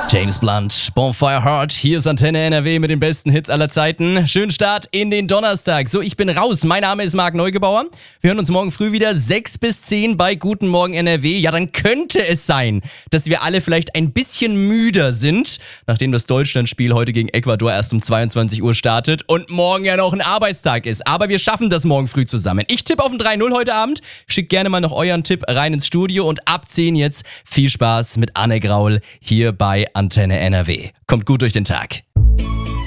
James Blunt, Bonfire Heart, hier ist Antenne NRW mit den besten Hits aller Zeiten. Schönen Start in den Donnerstag. So, ich bin raus. Mein Name ist Marc Neugebauer. Wir hören uns morgen früh wieder 6 bis 10 bei Guten Morgen NRW. Ja, dann könnte es sein, dass wir alle vielleicht ein bisschen müder sind, nachdem das Deutschlandspiel heute gegen Ecuador erst um 22 Uhr startet und morgen ja noch ein Arbeitstag ist. Aber wir schaffen das morgen früh zusammen. Ich tippe auf ein 3-0 heute Abend. Schickt gerne mal noch euren Tipp rein ins Studio und ab 10 jetzt viel Spaß mit Anne Graul hier bei Antenne NRW. Kommt gut durch den Tag.